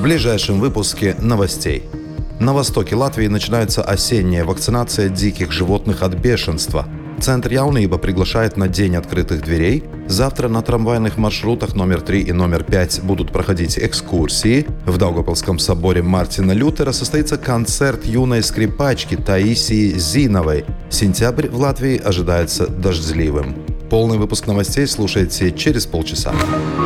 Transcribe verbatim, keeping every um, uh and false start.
ближайшем выпуске новостей. На востоке Латвии начинается осенняя вакцинация диких животных от бешенства. Центр Jaunība приглашает на День открытых дверей. Завтра на трамвайных маршрутах номер три и номер пять будут проходить экскурсии. В Даугавпилском соборе Мартина Лютера состоится концерт юной скрипачки Таисии Зиновой. Сентябрь в Латвии ожидается дождливым. Полный выпуск новостей слушайте через полчаса.